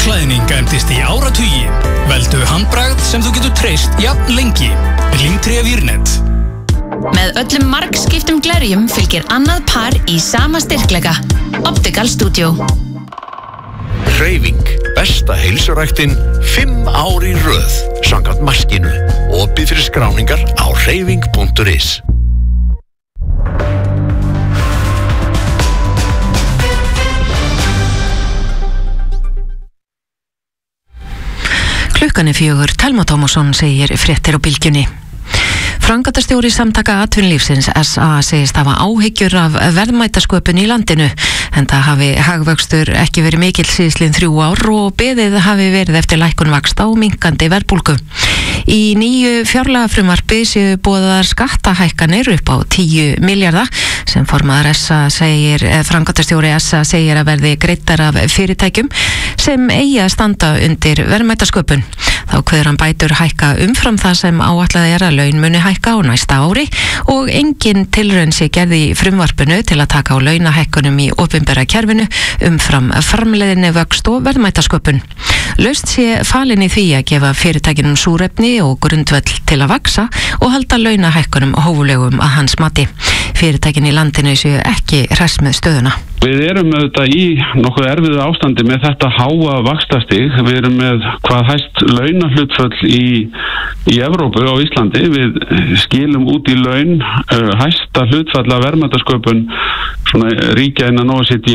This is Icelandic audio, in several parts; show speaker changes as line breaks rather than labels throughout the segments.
Klæðning endist í áratugi. Veldu handbragð sem þú getur treyst jafn lengi. Límtré Vírnet.
Með öllum margskiptum glerjum fylgir annað par í sama styrkleika. Optical Studio.
Hreyfing, besta heilsuræktin 5 ár í röð, samkvæmt Maskínu. Opið fyrir skráningar á hreyfing.is.
Klukkan 4, Telma Tómasson segir fréttir á Bylgjunni. Framkvæmdastjóri Samtaka atvinnulífsins SA segist hafa áhyggjur af verðmætasköpun í landinu, en það hafi hagvöxtur ekki verið mikill síðslin 3 ár og beðið hafi verið eftir lækkun vaxta og minnkandi verðbólgu. Í nýju fjárlagafrumvarpi séu boðaðar skattahækkanir upp á 10 milljarða sem formaður framkvæmdastjóri SA segir að verði greiddar af fyrirtækjum sem eigi að standa undir verðmætasköpun. Þá kveður hann bætur hækka umfram það sem áætlað að laun muni hækka á næsta ári og engin tilraun sé gerð í frumvarpinu til að taka á launahækkunum í opinbera kerfinu umfram framleiðni vöxt og verðmætasköpun. Lausn sé falin í því að gefa fyrirtækinum súrefni og grundvöll til að vaxa og halda launahækkunum hófulegum að hans mati. Fyrirtækin í landinu séu ekki hress með stöðuna.
Við erum auðvitað í nokkuð erfiðu ástandi með þetta háa vaxtastig. Við erum með hvað hæst launahlutföll í Evrópu á Íslandi. Við skilum út í laun hæsta hlutfall af verðmætasköpun svona ríkja innan OECD.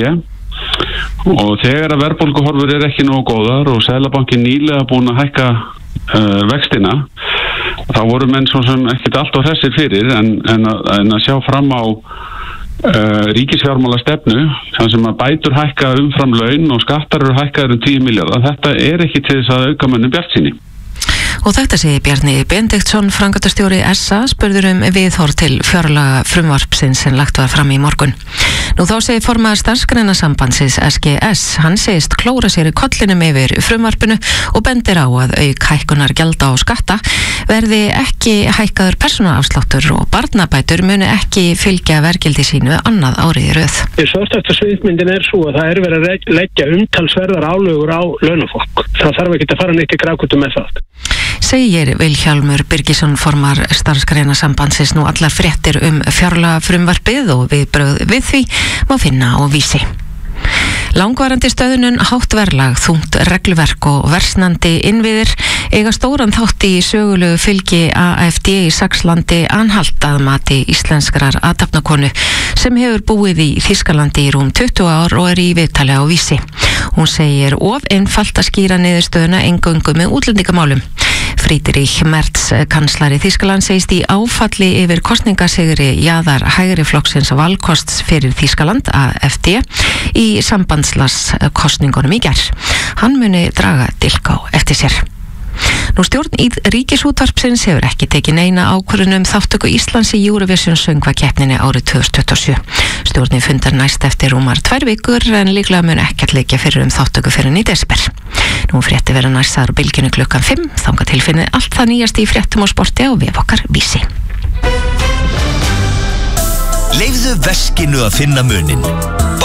Og þegar að verðbólguhorfur ekki nógu góðar og Seðlabankinn nýlega búin að hækka vextina, þá voru menn svo sem ekkert allt á hressir fyrir en að sjá fram á ríkisfjármála stefnu þar sem að bætur hækka umfram laun og skattar eru hækkaður 10 milljarða. Þetta ekki til þess að auka mönnum bjartsýni.
Og þetta segir Bjarni Benediktsson, framkvæmdastjóri SA, spurður viðhorf til fjárlaga frumvarpsins sem lagt var fram í morgun. Nú þá segir formaður Starfsgreinasambandsins SGS, hann segist klóra sér í kollinum yfir frumvarpinu og bendir á að auk hækkunar gjalda og skatta verði ekki hækkaður persónuafsláttur og barnabætur muni ekki fylgja verðgildi sínu annað árið í röð.
Svartasta sviðmyndin svo að það verið að leggja umtalsverðar álögur á launafólk. Það þarf ekki að fara neitt í grákutu með það.
Segir Vilhjálmur Birgisson, formar Starfsgreinasambandsins. Nú allar fréttir fjárlagafrumvarpið og viðbrögð við því má finna á Vísi. Langvarandi stöðnun, hátt verðlag, þungt regluverk og versnandi innviðir eiga stóran þátt í sögulegu fylgi AFD í Saxlandi Anhalt að mati íslenskrar athafnakonu sem hefur búið í Þýskalandi í rúm 20 ár og í viðtali á Vísi. Hún segir of einfalt að skýra niðurstöðuna eingöngu með útlendingamálum. Friedrich Merz, kanslari Þýskaland, segist í áfalli yfir kosningasigri jaðar hægri flokksins valkosts fyrir Þýskaland AFD í kosningunum í gær. Hann muni draga dilk á eftir sér. Nú stjórn í Ríkisútvarpsins hefur ekki tekið neina ákvörðun þáttöku Íslands í Eurovision söngvakeppninni árið 2027. Stjórnin fundar næst eftir rúmar 2 vikur en líklega mun ekkert liggja fyrir þáttöku fyrir í desember. Nú frétti vera næstar á Bylgjunni klukkan 5. Þangað til finnið allt það nýjast í fréttum og sporti á vef okkar Vísi.
Leyfðu veskinu að finna muninn.